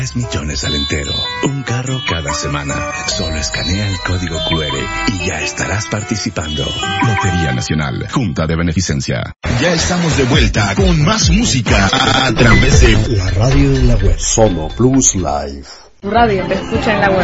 3 millones al entero. Un carro cada semana. Solo escanea el código QR y ya estarás participando. Lotería Nacional, Junta de Beneficencia. Ya estamos de vuelta con más música a través de la radio en la web. Solo Plus Live. Tu radio te escucha en la web.